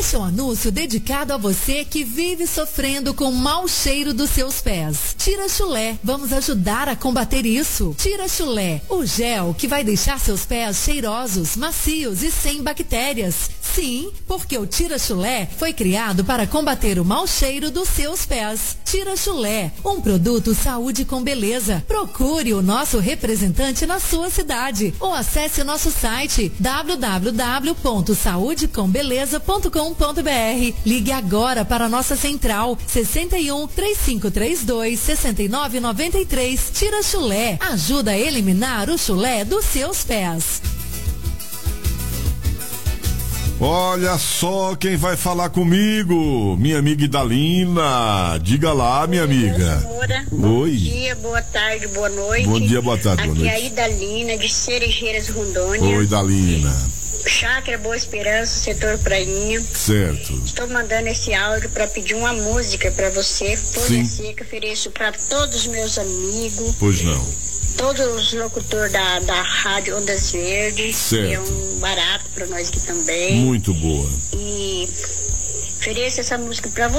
Este é um anúncio dedicado a você que vive sofrendo com o mau cheiro dos seus pés. Tira Chulé, vamos ajudar a combater isso. Tira Chulé, o gel que vai deixar seus pés cheirosos, macios e sem bactérias. Sim, porque o Tira Chulé foi criado para combater o mau cheiro dos seus pés. Tira Chulé, um produto saúde com beleza. Procure o nosso representante na sua cidade ou acesse o nosso site www.saudecombeleza.com.br. Ligue agora para a nossa central 61 3532 6993. Tira Chulé, ajuda a eliminar o chulé dos seus pés. Olha só quem vai falar comigo, minha amiga Idalina. Diga lá, minha amiga. Oi. Bom dia, boa tarde, boa noite. Bom dia, boa tarde, boa noite. Aqui é a Idalina de Cerejeiras, Rondônia. Oi, Idalina. Chácara Boa Esperança, setor Prainha. Certo. Estou mandando esse áudio para pedir uma música para você. Folha Seca, ofereço para todos os meus amigos. Pois não. Todos os locutores da Rádio Ondas Verdes. Certo. Que é um barato para nós aqui também. Muito boa. E ofereço essa música para você.